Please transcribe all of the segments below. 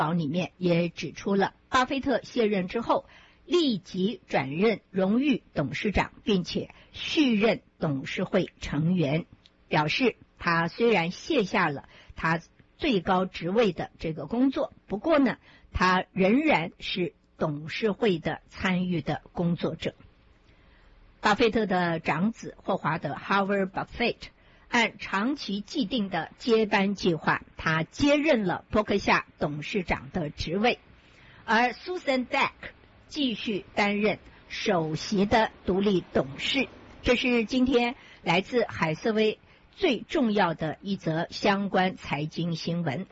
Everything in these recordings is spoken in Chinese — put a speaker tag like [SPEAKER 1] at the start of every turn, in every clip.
[SPEAKER 1] 报里面也指出了，巴菲特卸任之后立即转任荣誉董事长，并且续任董事会成员，表示他虽然卸下了他最高职位的这个工作，不过呢，他仍然是董事会的参与的工作者。巴菲特的长子霍华德 Howard Buffett 按长期既定的接班计划，他接任了波克夏董事长的职位，而 Susan Deck 继续担任首席的独立董事。这是今天来自海瑟薇最重要的一则相关财经新闻。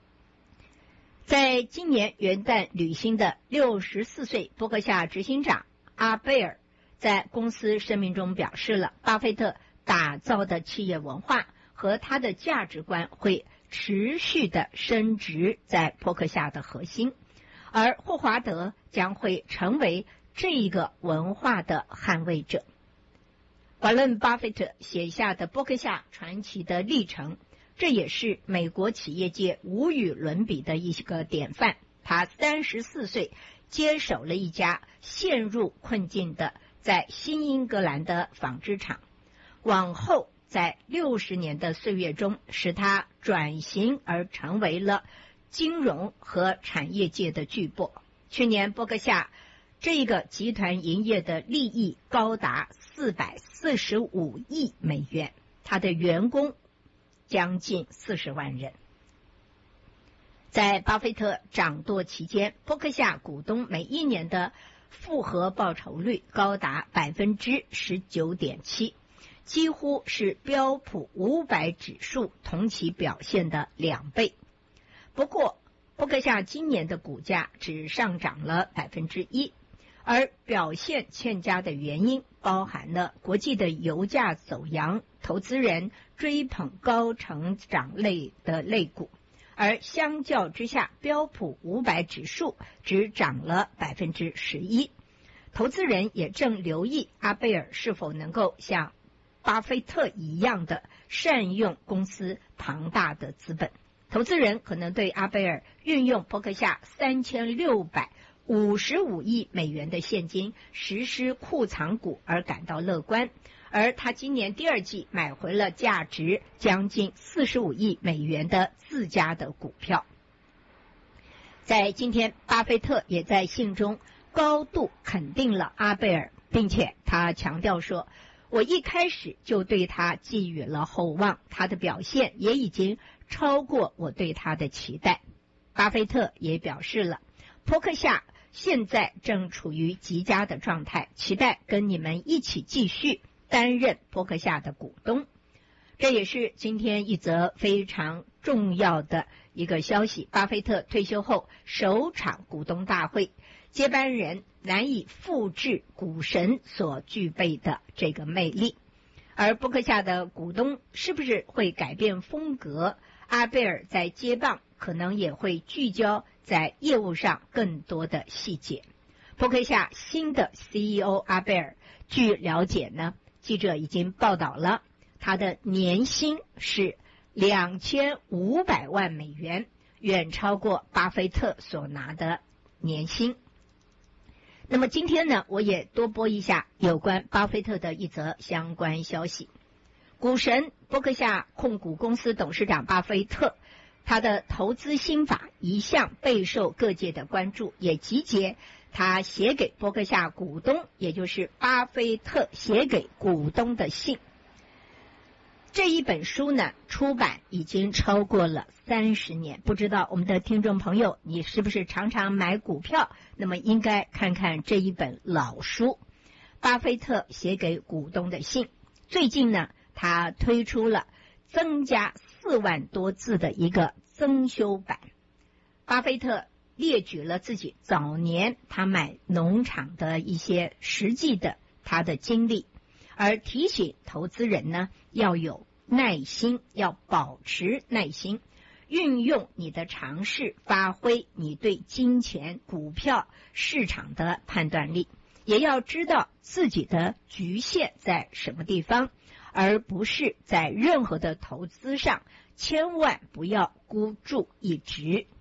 [SPEAKER 1] 在今年元旦履新的64岁波克夏执行长阿贝尔在公司声明中表示了，巴菲特打造的企业文化和他的价值观会持续的升值在波克夏的核心，而霍华德将会成为这一个文化的捍卫者。瓦伦·巴菲特写下的波克夏传奇的历程，这也是美国企业界无与伦比的一个典范。他34岁接手了一家陷入困境的在新英格兰的纺织厂，往后在60年的岁月中，使他转型而成为了金融和产业界的巨擘。去年波克夏这个集团营业的利益高达445亿美元，他的员工将近40万人。在巴菲特掌舵期间，波克夏股东每一年的复合报酬率高达 19.7%， 几乎是标普500指数同期表现的2倍。不过波克夏今年的股价只上涨了 1%， 而表现欠佳的原因包含了国际的油价走扬，投资人追捧高成长类的类股，而相较之下，标普500指数只涨了 11%。 投资人也正留意阿贝尔是否能够像巴菲特一样的善用公司庞大的资本。投资人可能对阿贝尔运用波克夏3655亿美元的现金实施库藏股而感到乐观，而他今年第二季买回了价值将近45亿美元的自家的股票。在今天，巴菲特也在信中高度肯定了阿贝尔，并且他强调说，我一开始就对他寄予了厚望，他的表现也已经超过我对他的期待。巴菲特也表示了，波克夏现在正处于极佳的状态，期待跟你们一起继续担任波克夏的股东。这也是今天一则非常重要的一个消息，巴菲特退休后首场股东大会，接班人难以复制股神所具备的这个魅力。而波克夏的股东是不是会改变风格？阿贝尔在接棒可能也会聚焦在业务上更多的细节。波克夏新的 CEO 阿贝尔，据了解呢，记者已经报道了，他的年薪是2500万美元，远超过巴菲特所拿的年薪。那么今天呢，我也多播一下有关巴菲特的一则相关消息。股神波克夏控股公司董事长巴菲特，他的投资心法一向备受各界的关注，也集结他写给波克夏股东，也就是巴菲特写给股东的信。这一本书呢，出版已经超过了30年，不知道我们的听众朋友，你是不是常常买股票？那么应该看看这一本老书，巴菲特写给股东的信。最近呢，他推出了增加4万多字的一个增修版。巴菲特列举了自己早年他买农场的一些实际的他的经历，而提醒投资人呢，要有耐心，要保持耐心，运用你的常识，发挥你对金钱、股票市场的判断力，也要知道自己的局限在什么地方，而不是在任何的投资上千万不要孤注一掷。